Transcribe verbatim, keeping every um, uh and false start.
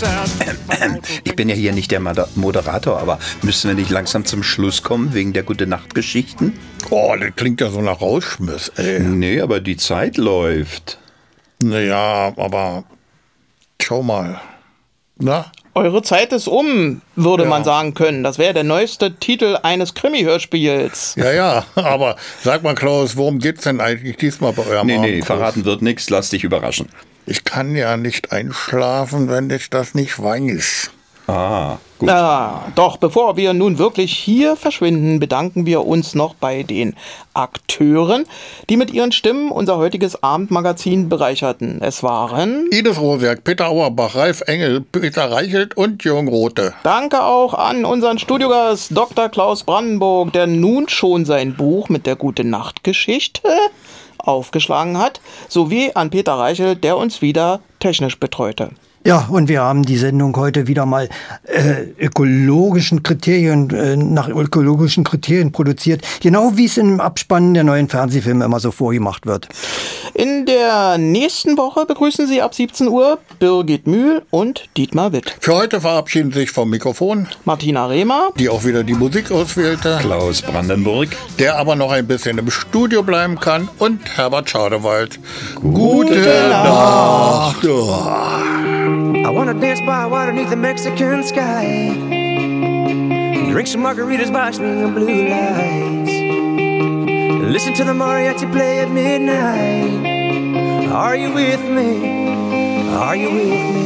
Ich bin ja hier nicht der Moderator, aber müssen wir nicht langsam zum Schluss kommen wegen der Gute-Nacht-Geschichten? Oh, das klingt ja so nach Rauschmiss, ey. Nee, aber die Zeit läuft. Naja, aber schau mal. Na? Eure Zeit ist um, würde Ja. man sagen können. Das wäre der neueste Titel eines Krimi-Hörspiels. Ja, ja, aber sag mal, Klaus, worum geht's denn eigentlich diesmal bei eurem Nee, nee, Abendkurs? verraten wird nichts, lass dich überraschen. Ich kann ja nicht einschlafen, wenn ich das nicht weiß. Ah, gut. Ah, doch, bevor wir nun wirklich hier verschwinden, bedanken wir uns noch bei den Akteuren, die mit ihren Stimmen unser heutiges Abendmagazin bereicherten. Es waren... Ines Rosiak, Peter Auerbach, Ralf Engel, Peter Reichelt und Jürgen Rothe. Danke auch an unseren Studiogast Doktor Klaus Brandenburg, der nun schon sein Buch mit der Gute-Nacht-Geschichte aufgeschlagen hat, sowie an Peter Reichelt, der uns wieder technisch betreute. Ja, und wir haben die Sendung heute wieder mal äh, ökologischen Kriterien, äh, nach ökologischen Kriterien produziert. Genau wie es im Abspann der neuen Fernsehfilme immer so vorgemacht wird. In der nächsten Woche begrüßen Sie ab siebzehn Uhr Birgit Mühl und Dietmar Witt. Für heute verabschieden sich vom Mikrofon Martina Rehmer, die auch wieder die Musik auswählte, Klaus Brandenburg, der aber noch ein bisschen im Studio bleiben kann, und Herbert Schadewald. Gute Nacht. Nacht. Oh. I wanna dance by water beneath the Mexican sky, drink some margaritas by swinging blue lights, listen to the mariachi play at midnight. Are you with me? Are you with me?